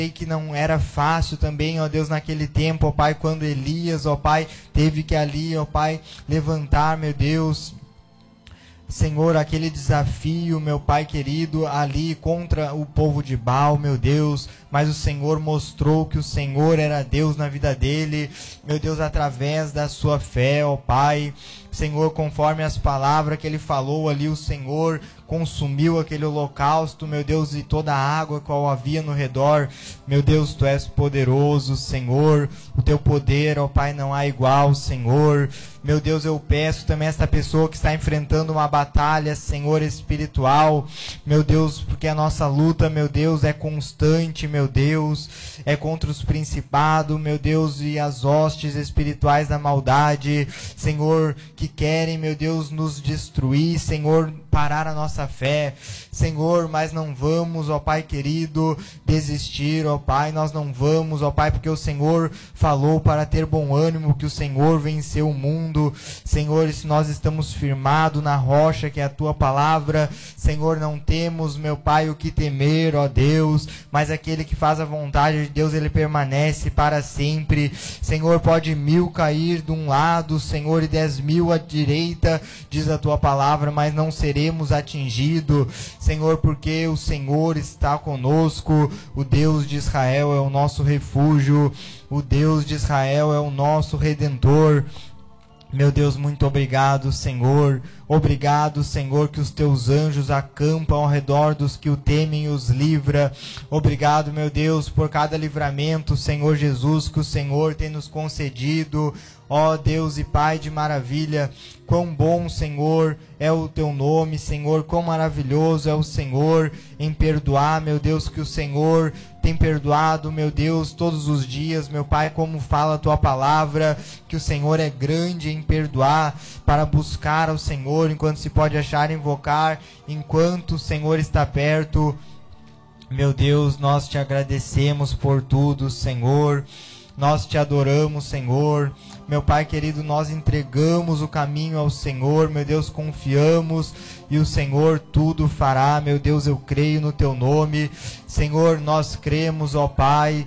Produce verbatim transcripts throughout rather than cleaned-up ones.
que não era fácil também, ó Deus, naquele tempo, ó Pai, quando Elias, ó Pai, teve que ali, ó Pai, levantar, meu Deus, Senhor, aquele desafio, meu Pai querido, ali contra o povo de Baal, meu Deus, mas o Senhor mostrou que o Senhor era Deus na vida dele, meu Deus, através da sua fé, ó Pai. Senhor, conforme as palavras que ele falou ali, o Senhor consumiu aquele holocausto, meu Deus, e toda a água qual havia no redor. Meu Deus, Tu és poderoso, Senhor, o Teu poder, ó Pai, não há igual, Senhor. Meu Deus, eu peço também esta pessoa que está enfrentando uma batalha, Senhor, espiritual, meu Deus, porque a nossa luta, meu Deus, é constante, meu Deus, é contra os principados, meu Deus, e as hostes espirituais da maldade, Senhor, que querem, meu Deus, nos destruir, Senhor, parar a nossa fé, Senhor, mas não vamos, ó Pai querido, desistir, ó Pai, nós não vamos, ó Pai, porque o Senhor falou para ter bom ânimo, que o Senhor venceu o mundo, Senhor, e se nós estamos firmados na rocha, que é a Tua palavra, Senhor, não temos, meu Pai, o que temer, ó Deus, mas aquele que faz a vontade de Deus, ele permanece para sempre, Senhor, pode mil cair de um lado, Senhor, e dez mil à direita, diz a Tua palavra, mas não seremos atingidos, Senhor, porque o Senhor está conosco, o Deus de Israel é o nosso refúgio, o Deus de Israel é o nosso Redentor. Meu Deus, muito obrigado, Senhor. Obrigado, Senhor, que os Teus anjos acampam ao redor dos que o temem e os livra. Obrigado, meu Deus, por cada livramento, Senhor Jesus, que o Senhor tem nos concedido. Ó Deus e Pai de maravilha, quão bom, Senhor, é o Teu nome, Senhor, quão maravilhoso é o Senhor em perdoar, meu Deus, que o Senhor tem perdoado, meu Deus, todos os dias, meu Pai, como fala a Tua palavra, que o Senhor é grande em perdoar, para buscar ao Senhor, enquanto se pode achar, invocar, enquanto o Senhor está perto. Meu Deus, nós Te agradecemos por tudo, Senhor, nós Te adoramos, Senhor. Meu Pai querido, nós entregamos o caminho ao Senhor, meu Deus, confiamos e o Senhor tudo fará, meu Deus, eu creio no Teu nome, Senhor, nós cremos, ó Pai,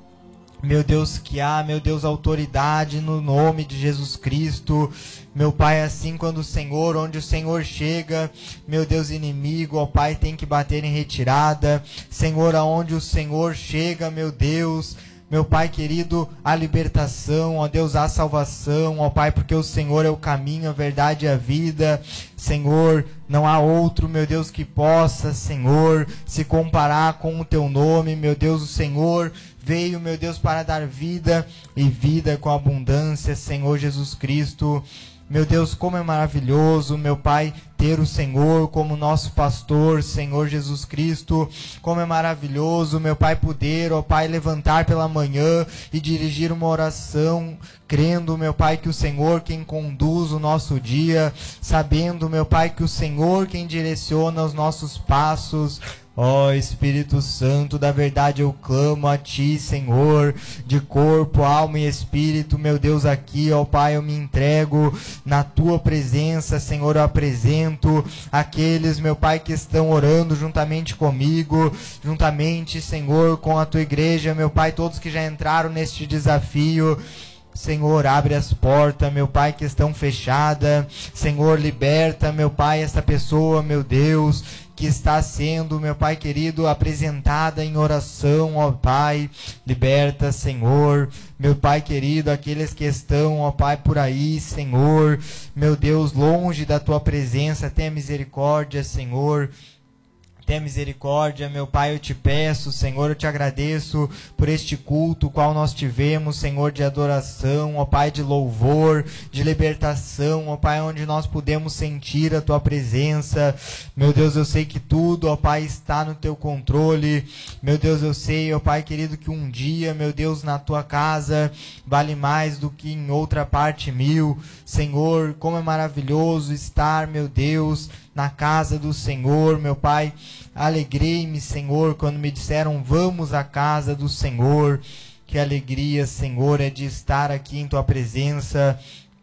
meu Deus, que há, meu Deus, autoridade no nome de Jesus Cristo, meu Pai, assim quando o Senhor, onde o Senhor chega, meu Deus, inimigo, ó Pai, tem que bater em retirada, Senhor, aonde o Senhor chega, meu Deus, meu Pai querido, a libertação, ó Deus, a salvação, ó Pai, porque o Senhor é o caminho, a verdade e a vida, Senhor, não há outro, meu Deus, que possa, Senhor, se comparar com o Teu nome, meu Deus, o Senhor veio, meu Deus, para dar vida e vida com abundância, Senhor Jesus Cristo. Meu Deus, como é maravilhoso, meu Pai, ter o Senhor como nosso pastor, Senhor Jesus Cristo. Como é maravilhoso, meu Pai, poder, ó Pai, levantar pela manhã e dirigir uma oração, crendo, meu Pai, que o Senhor quem conduz o nosso dia, sabendo, meu Pai, que o Senhor quem direciona os nossos passos. Ó oh, Espírito Santo, da verdade eu clamo a Ti, Senhor, de corpo, alma e espírito, meu Deus, aqui, ó oh, Pai, eu me entrego na Tua presença, Senhor, eu apresento aqueles, meu Pai, que estão orando juntamente comigo, juntamente, Senhor, com a Tua igreja, meu Pai, todos que já entraram neste desafio. Senhor, abre as portas, meu Pai, que estão fechadas, Senhor, liberta, meu Pai, esta pessoa, meu Deus, que está sendo, meu Pai querido, apresentada em oração, ó Pai, liberta, Senhor, meu Pai querido, aqueles que estão, ó Pai, por aí, Senhor, meu Deus, longe da Tua presença, tenha misericórdia, Senhor, tenha misericórdia, meu Pai, eu Te peço, Senhor, eu Te agradeço por este culto, qual nós tivemos, Senhor, de adoração, ó Pai, de louvor, de libertação, ó Pai, onde nós pudemos sentir a Tua presença, meu Deus, eu sei que tudo, ó Pai, está no Teu controle, meu Deus, eu sei, ó Pai querido, que um dia, meu Deus, na Tua casa, vale mais do que em outra parte mil, Senhor, como é maravilhoso estar, meu Deus, na casa do Senhor, meu Pai, alegrei-me, Senhor, quando me disseram, vamos à casa do Senhor, que alegria, Senhor, é de estar aqui em Tua presença,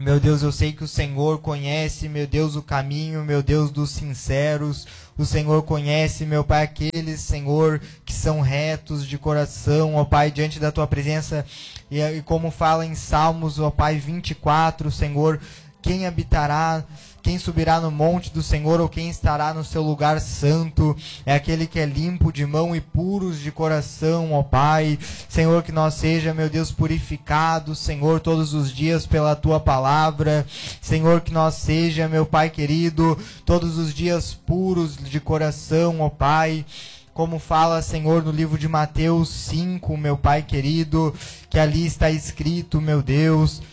Meu Deus, eu sei que o Senhor conhece, meu Deus, o caminho, meu Deus, dos sinceros. O Senhor conhece, meu Pai, aqueles, Senhor, que são retos de coração, ó Pai, diante da Tua presença. E, e como fala em Salmos, ó Pai, vinte e quatro, Senhor, quem habitará, quem subirá no monte do Senhor, ou quem estará no seu lugar santo, é aquele que é limpo de mão e puros de coração, ó Pai. Senhor, que nós seja, meu Deus, purificados, Senhor, todos os dias pela Tua palavra. Senhor, que nós seja, meu Pai querido, todos os dias puros de coração, ó Pai. Como fala, Senhor, no livro de Mateus cinco, meu Pai querido, que ali está escrito, meu Deus,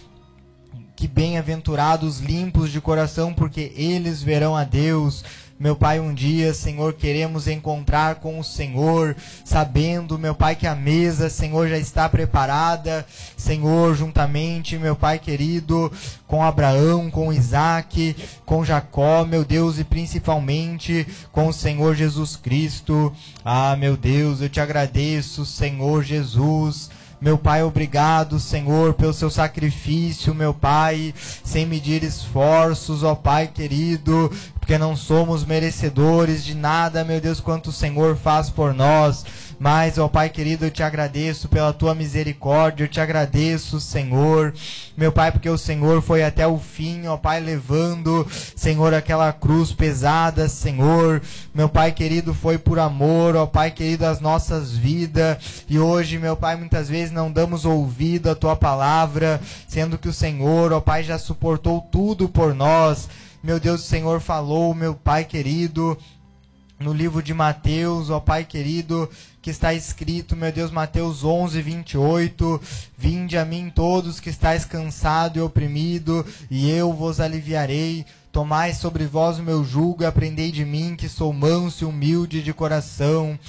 que bem-aventurados limpos de coração, porque eles verão a Deus. Meu Pai, um dia, Senhor, queremos encontrar com o Senhor, sabendo, meu Pai, que a mesa, Senhor, já está preparada, Senhor, juntamente, meu Pai querido, com Abraão, com Isaac, com Jacó, meu Deus, e principalmente com o Senhor Jesus Cristo. Ah, meu Deus, eu te agradeço, Senhor Jesus. Meu Pai, obrigado, Senhor, pelo seu sacrifício, meu Pai, sem medir esforços, ó Pai querido, porque não somos merecedores de nada, meu Deus, quanto o Senhor faz por nós. Mas, ó Pai querido, eu te agradeço pela Tua misericórdia, eu te agradeço, Senhor, meu Pai, porque o Senhor foi até o fim, ó Pai, levando, Senhor, aquela cruz pesada, Senhor, meu Pai querido, foi por amor, ó Pai querido, as nossas vidas, e hoje, meu Pai, muitas vezes não damos ouvido à Tua palavra, sendo que o Senhor, ó Pai, já suportou tudo por nós. Meu Deus, o Senhor falou, meu Pai querido, no livro de Mateus, ó Pai querido, que está escrito, meu Deus, Mateus onze, vinte e oito, vinde a mim todos que estáis cansado e oprimido, e eu vos aliviarei. Tomai sobre vós o meu jugo e aprendei de mim, que sou manso e humilde de coração,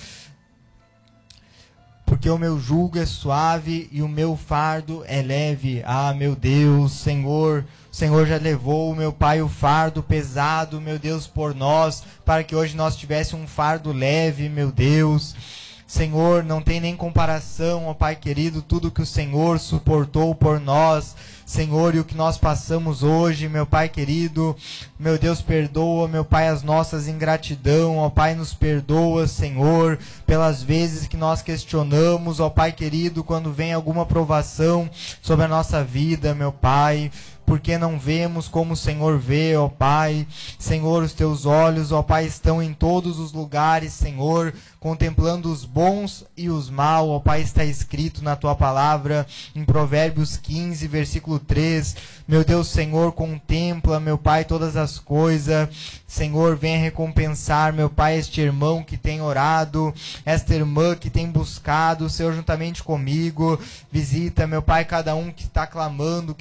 porque o meu jugo é suave e o meu fardo é leve. Ah, meu Deus, Senhor, o Senhor já levou, meu Pai, o fardo pesado, meu Deus, por nós, para que hoje nós tivéssemos um fardo leve, meu Deus. Senhor, não tem nem comparação, ó Pai querido, tudo que o Senhor suportou por nós, Senhor, e o que nós passamos hoje, meu Pai querido, meu Deus, perdoa, meu Pai, as nossas ingratidão, ó Pai, nos perdoa, Senhor, pelas vezes que nós questionamos, ó Pai querido, quando vem alguma provação sobre a nossa vida, meu Pai, porque não vemos como o Senhor vê, ó Pai. Senhor, os Teus olhos, ó Pai, estão em todos os lugares, Senhor, contemplando os bons e os maus, ó Pai, está escrito na Tua palavra, em Provérbios quinze, versículo três, meu Deus, Senhor, contempla, meu Pai, todas as coisas, Senhor, venha recompensar, meu Pai, este irmão que tem orado, esta irmã que tem buscado, Senhor, juntamente comigo, visita, meu Pai, cada um que está clamando, que